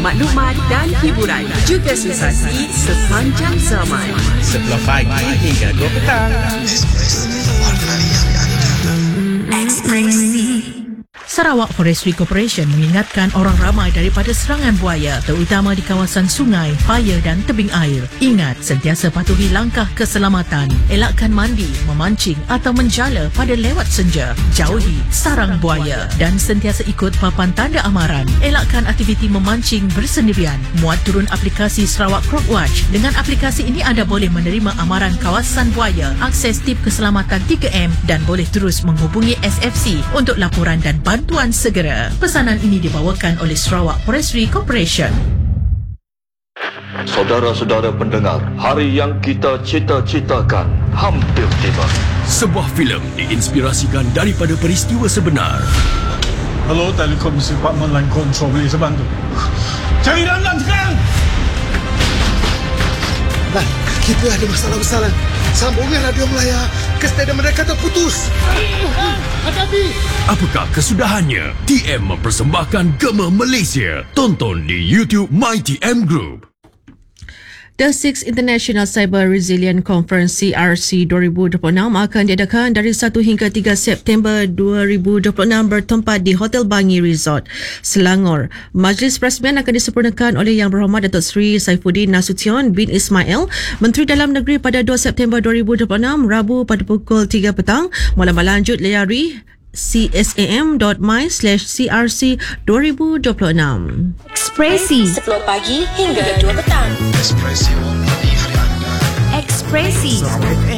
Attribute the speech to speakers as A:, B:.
A: maklumat dan hiburan, juga sensasi sepanjang zaman.
B: 10 pagi hingga 2 petang.
A: Ekspresi.
C: Sarawak Forestry Corporation mengingatkan orang ramai daripada serangan buaya, terutama di kawasan sungai, paya dan tebing air. Ingat, sentiasa patuhi langkah keselamatan. Elakkan mandi, memancing atau menjala pada lewat senja. Jauhi sarang buaya dan sentiasa ikut papan tanda amaran. Elakkan aktiviti memancing bersendirian. Muat turun aplikasi Sarawak Crockwatch. Dengan aplikasi ini anda boleh menerima amaran kawasan buaya, akses tip keselamatan 3M dan boleh terus menghubungi SFC untuk laporan dan bantuan segera. Pesanan ini dibawakan oleh Sarawak Forestry Corporation.
D: Saudara-saudara pendengar, hari yang kita cita-citakan hampir tiba.
E: Sebuah filem diinspirasikan daripada peristiwa sebenar.
F: Hello, Telekom Department Line Control, boleh saya bantu? Cari Ramlan sekarang!
G: Nah, kita ada masalah besar. Sambungan radio Melaya ke stadium mereka terputus. Hati-hati.
E: Apakah kesudahannya? TM mempersembahkan Gema Malaysia. Tonton di YouTube MyTM Group.
H: The 6th International Cyber Resilient Conference CRC 2026 akan diadakan dari 1 hingga 3 September 2026 bertempat di Hotel Bangi Resort, Selangor. Majlis Perasmian akan disempurnakan oleh Yang Berhormat Datuk Seri Saifuddin Nasution bin Ismail, Menteri Dalam Negeri pada 2 September 2026, Rabu pada pukul 3 petang. Maklumat lanjut layari csam.my/crc 2026.
A: Ekspresi 10 pagi hingga 2 petang.
G: Ekspresi.
A: Ekspresi.